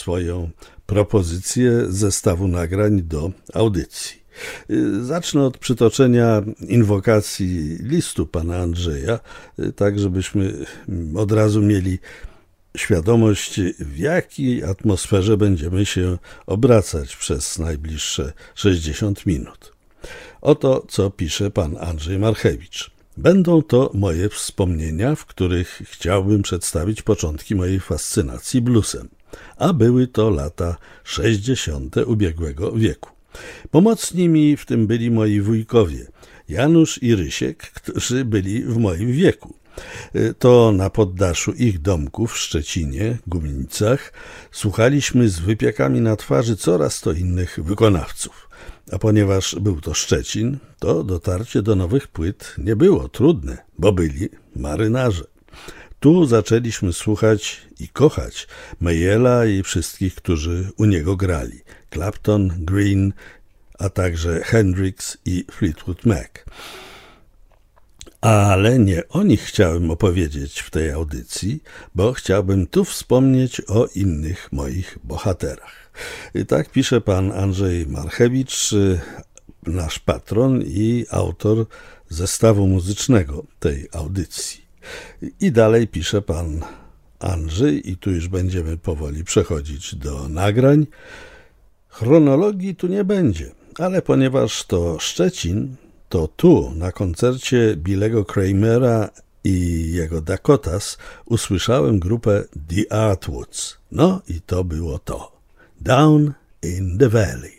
swoją propozycję zestawu nagrań do audycji. Zacznę od przytoczenia inwokacji listu pana Andrzeja, tak żebyśmy od razu mieli świadomość, w jakiej atmosferze będziemy się obracać przez najbliższe 60 minut. Oto, co pisze pan Andrzej Marchewicz. Będą to moje wspomnienia, w których chciałbym przedstawić początki mojej fascynacji bluesem, a były to lata 60. ubiegłego wieku. Pomocni mi w tym byli moi wujkowie, Janusz i Rysiek, którzy byli w moim wieku. To na poddaszu ich domku w Szczecinie, Gumienicach, słuchaliśmy z wypiekami na twarzy coraz to innych wykonawców. A ponieważ był to Szczecin, to dotarcie do nowych płyt nie było trudne, bo byli marynarze. Tu zaczęliśmy słuchać i kochać Mayella i wszystkich, którzy u niego grali. Clapton, Green, a także Hendrix i Fleetwood Mac. Ale nie o nich chciałem opowiedzieć w tej audycji, bo chciałbym tu wspomnieć o innych moich bohaterach. I tak pisze pan Andrzej Marchewicz, nasz patron i autor zestawu muzycznego tej audycji. I dalej pisze pan Andrzej, i tu już będziemy powoli przechodzić do nagrań. Chronologii tu nie będzie, ale ponieważ to Szczecin, to tu na koncercie Billego Kramera i jego Dakotas usłyszałem grupę The Artwoods. No i to było to. Down in the Valley.